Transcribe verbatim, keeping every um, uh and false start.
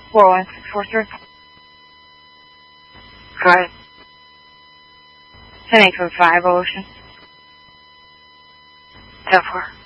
four one six four three. Go ahead. Sending from five Ocean. ten four.